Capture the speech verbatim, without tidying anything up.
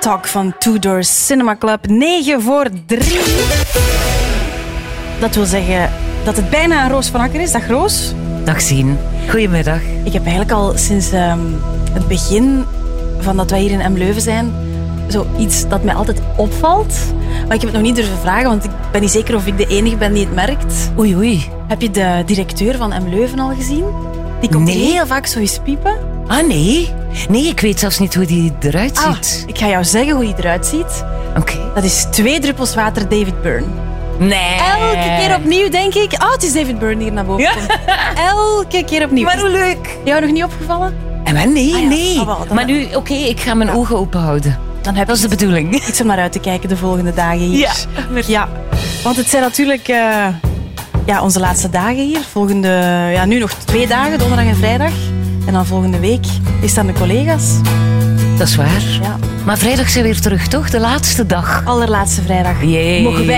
Talk van Two Doors Cinema Club. negen voor drie. Dat wil zeggen dat het bijna een Roos van Akker is. Dag Roos. Dag Sien. Goedemiddag. Ik heb eigenlijk al sinds um, het begin van dat wij hier in M Leuven zijn zoiets dat mij altijd opvalt. Maar ik heb het nog niet durven vragen, want ik ben niet zeker of ik de enige ben die het merkt. Oei, oei. Heb je de directeur van M Leuven al gezien? Die komt Nee. heel vaak zo eens piepen. Ah, nee. Nee, ik weet zelfs niet hoe die eruit ziet. Ah, ik ga jou zeggen hoe hij eruit ziet. Oké. Okay. Dat is twee druppels water David Byrne. Nee. Elke keer opnieuw denk ik, ah, oh, het is David Byrne die er naar boven ja. komt. Elke keer opnieuw. Maar hoe leuk. Jou nog niet opgevallen? En maar nee, ah, ja. nee. Ah, wel, maar nu, oké, okay, ik ga mijn ja. ogen open houden. Dan heb dat is de bedoeling. Iets om naar uit te kijken de volgende dagen hier. Ja. ja. Want het zijn natuurlijk uh, ja, onze laatste dagen hier. Volgende, ja, nu nog twee dagen, donderdag en vrijdag. En dan volgende week is dan de collega's. Dat is waar. Ja. Maar vrijdag zijn we weer terug, toch? De laatste dag. Allerlaatste vrijdag. Jee. Mogen wij